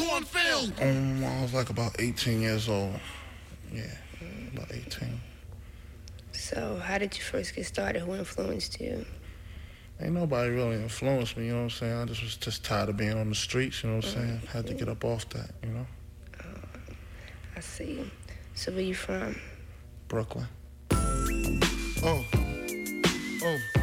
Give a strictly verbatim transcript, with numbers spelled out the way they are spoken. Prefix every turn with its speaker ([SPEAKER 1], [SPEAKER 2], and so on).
[SPEAKER 1] on film.
[SPEAKER 2] Um, I was like about eighteen years old. Yeah, about eighteen.
[SPEAKER 3] So how did you first get started? Who influenced you?
[SPEAKER 2] Ain't nobody really influenced me, you know what I'm saying? I just was just tired of being on the streets, you know what I'm saying? Had to get up off that, you know?
[SPEAKER 3] Uh, I see. So where you from?
[SPEAKER 2] Brooklyn.
[SPEAKER 1] Oh. Oh.